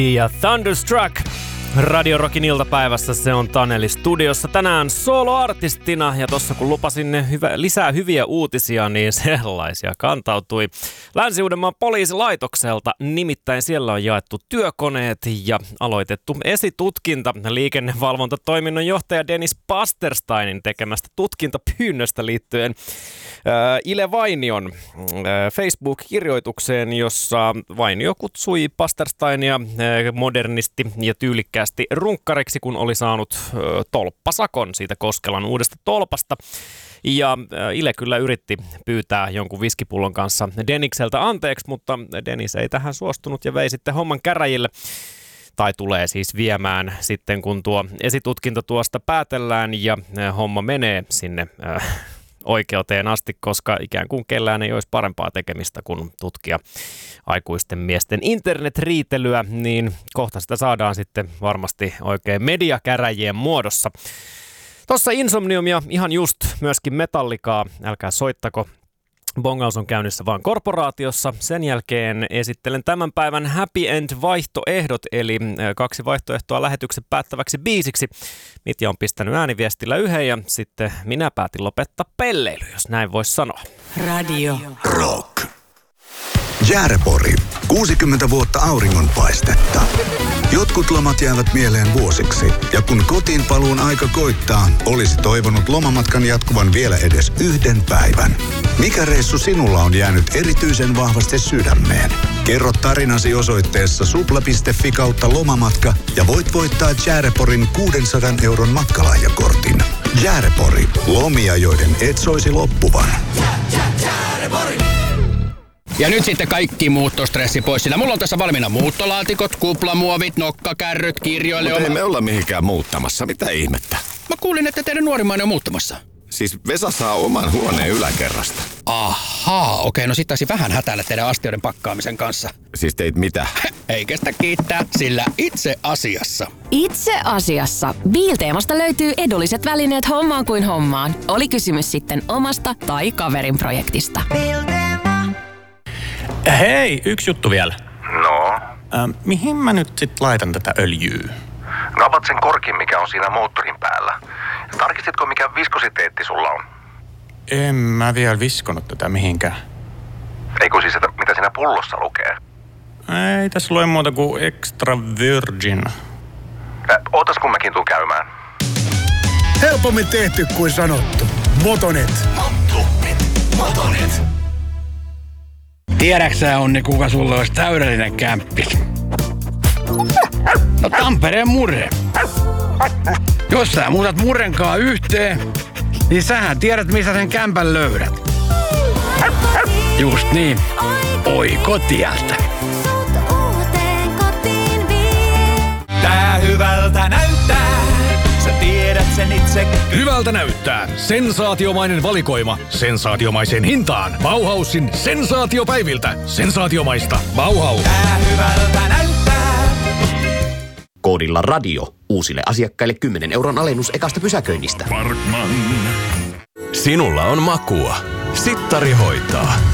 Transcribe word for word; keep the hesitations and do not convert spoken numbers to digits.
Ja Thunderstruck Radio Rockin iltapäivässä, se on Taneli studiossa tänään soloartistina, ja tossa kun lupasin hyvä, lisää hyviä uutisia, niin sellaisia kantautui Länsi-Uudenmaan poliisilaitokselta. Nimittäin siellä on jaettu työkoneet ja aloitettu esitutkinta liikennevalvontatoiminnon johtaja Dennis Pastersteinin tekemästä tutkintapyynnöstä liittyen äh, Ile Vainion äh, Facebook-kirjoitukseen, jossa Vainio kutsui Pastersteinia äh, modernisti ja tyylikkäästi runkkariksi, kun oli saanut ö, tolppasakon siitä Koskelan uudesta tolpasta. Ja ö, Ile kyllä yritti pyytää jonkun viskipullon kanssa Denikseltä anteeksi, mutta Denis ei tähän suostunut ja vei sitten homman käräjille. Tai tulee siis viemään sitten, kun tuo esitutkinta tuosta päätellään ja ö, homma menee sinne ö, oikeuteen asti, koska ikään kuin kellään ei olisi parempaa tekemistä kuin tutkia aikuisten miesten internetriitelyä, niin kohta sitä saadaan sitten varmasti oikein mediakäräjien muodossa. Tuossa Insomniumia ihan just, myöskin Metallicaa, älkää soittako. Bongaus on käynnissä vaan korporaatiossa. Sen jälkeen esittelen tämän päivän Happy End-vaihtoehdot, eli kaksi vaihtoehtoa lähetyksen päättäväksi biisiksi. Mitja on pistänyt ääniviestillä yhden ja sitten minä päätin lopettaa pelleily, jos näin voisi sanoa. Radio Rock. Jäärepori. kuusikymmentä vuotta auringonpaistetta. Jotkut lomat jäävät mieleen vuosiksi. Ja kun kotiin paluun aika koittaa, olisi toivonut lomamatkan jatkuvan vielä edes yhden päivän. Mikä reissu sinulla on jäänyt erityisen vahvasti sydämeen? Kerro tarinasi osoitteessa supla piste fi kautta lomamatka ja voit voittaa Jääreporin kuusisataa euron matkalahjakortin. Jäärepori. Lomia, joiden et soisi loppuvan. Jäärepori! Ja nyt sitten kaikki muuttostressi pois, sillä mulla on tässä valmiina muuttolaatikot, kuplamuovit, nokkakärryt, kirjoille. Mutta oma... ei me olla mihinkään muuttamassa. Mitä ihmettä? Mä kuulin, että teidän nuorimmainen on muuttamassa. Siis Vesa saa oman huoneen yläkerrasta. Ahaa, okei, no sit taisi vähän hätäillä teidän astioiden pakkaamisen kanssa. Siis teit mitä? Ei kestä kiittää, sillä itse asiassa. Itse asiassa. Biilteemasta löytyy edulliset välineet hommaan kuin hommaan. Oli kysymys sitten omasta tai kaverin projektista. Hei, yksi juttu vielä. No? Ähm, mihin mä nyt sit laitan tätä öljyä? No avat sen korkin, mikä on siinä moottorin päällä. Tarkistitko, mikä viskositeetti sulla on? En mä vielä viskonut tätä mihinkään. Eikö siis, että mitä siinä pullossa lukee? Ei tässä lue muuta kuin extra virgin. Äh, ootas kun mäkin tuun käymään. Helpommin tehty kuin sanottu. Motonet. Motonet. Motonet. Tiedäksä, Onni, kuka sulla olisi täydellinen kämppis? No Tampereen Murre. Jos sä muutat Murrenkaan yhteen, niin sähän tiedät, missä sen kämpän löydät. Just niin. Oikotieltä. Tää hyvältä näyttää. Sä tiedät sen itse. Hyvältä näyttää. Sensaatiomainen valikoima. Sensaatiomaiseen hintaan. Bauhausin sensaatiopäiviltä. Sensaatiomaista. Bauhaus. Tää hyvältä näyttää. Koodilla radio. Uusille asiakkaille kymmenen euron alennus ekasta pysäköinnistä. Parkman. Sinulla on makua. Sittari hoitaa.